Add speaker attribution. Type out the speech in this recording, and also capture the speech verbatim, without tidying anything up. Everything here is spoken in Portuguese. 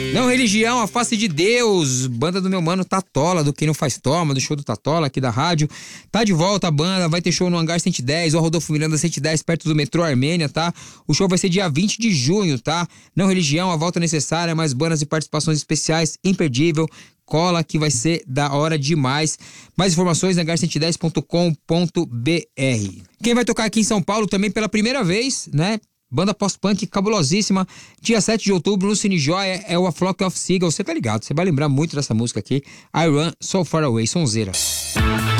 Speaker 1: Não Religião, A Face de Deus, banda do meu mano Tatola, do Quem Não Faz Toma, do show do Tatola aqui da rádio. Tá de volta a banda, vai ter show no Hangar cento e dez, ou Rodolfo Miranda cento e dez, perto do metrô Armênia, tá? O show vai ser dia vinte de junho, tá? Não Religião, A Volta Necessária, mais bandas e participações especiais, imperdível. Cola que vai ser da hora demais. Mais informações, hangar cento e dez ponto com ponto b r. Quem vai tocar aqui em São Paulo também pela primeira vez, né? Banda pós-punk cabulosíssima. Dia sete de outubro no Cine Joia é o A Flock of Seagulls. Você tá ligado, você vai lembrar muito dessa música aqui. I Run So Far Away, sonzeira.